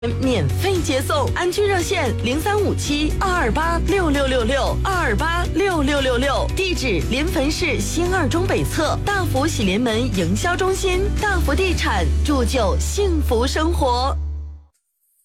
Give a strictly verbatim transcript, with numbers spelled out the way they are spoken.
免费接送，安居热线零三五七二二八六六六六二二八六六六六，地址临汾市新二中北侧大福喜临门营销中心，大福地产，铸就幸福生活。